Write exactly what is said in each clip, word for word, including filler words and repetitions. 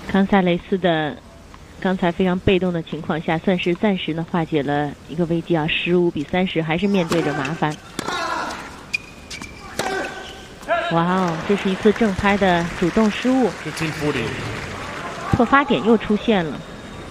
康萨雷斯的刚才非常被动的情况下，算是暂时呢化解了一个危机啊，十五比三十，还是面对着麻烦。哇哦，这是一次正拍的主动失误，破发点又出现了。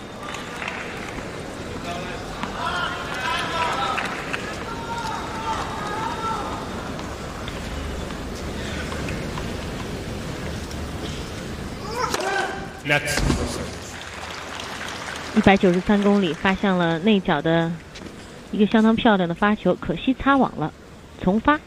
一百九十三公里发向了内角的一个相当漂亮的发球，可惜擦网了，重发。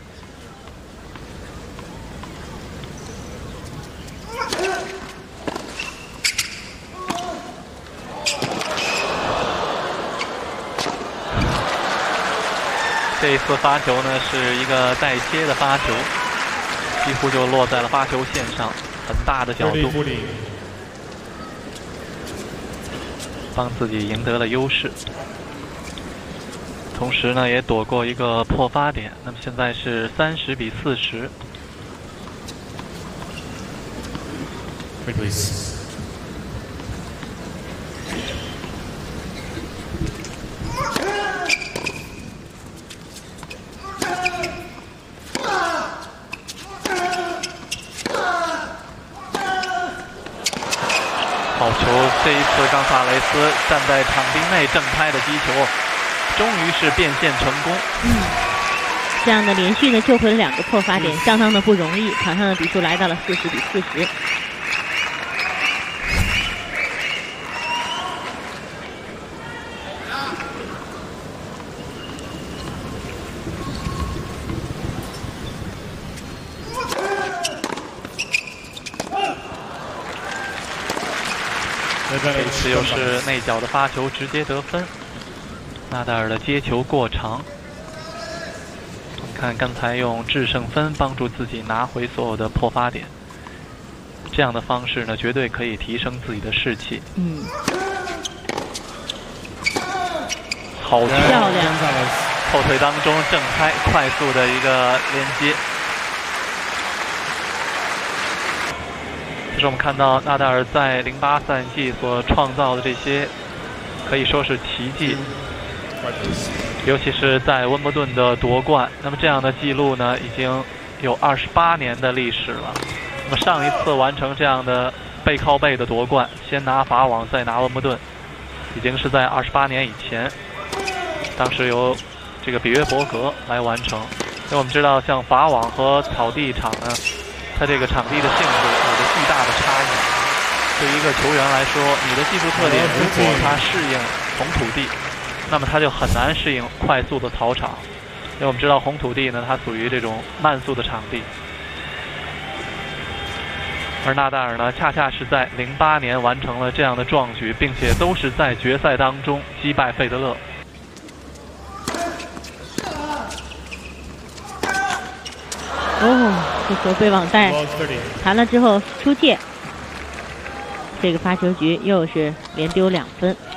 这一次发球呢是一个带接的发球，几乎就落在了发球线上，很大的角度，帮自己赢得了优势，同时呢也躲过一个破发点。那么现在是三十比四十。好球！这一次冈萨雷斯站在场地内正拍的击球，终于是变现成功。 嗯，这样的连续呢救回了两个破发点，相当的不容易。场上的比数来到了四十比四十。 这次又是内角的发球直接得分，纳达尔的接球过长。你看刚才用制胜分帮助自己拿回所有的破发点，这样的方式呢绝对可以提升自己的士气。 嗯， 好球， 漂亮！ 后腿当中正拍，快速的一个连接。这是我们看到纳达尔在零八赛季所创造的这些，可以说是奇迹，尤其是在温布顿的夺冠。那么这样的记录呢，已经有二十八年的历史了。那么上一次完成这样的背靠背的夺冠，先拿法网再拿温布顿，已经是在二十八年以前，当时由这个比约伯格来完成。因为我们知道，像法网和草地场呢，它这个场地的性质有着巨大的差异。对于一个球员来说，你的技术特点如果他适应红土地，那么他就很难适应快速的草场。因为我们知道红土地呢，它属于这种慢速的场地。而纳达尔呢，恰恰是在零八年完成了这样的壮举，并且都是在决赛当中击败费德勒。 哦，这球被网带弹了之后出界，这个发球局又是连丢两分。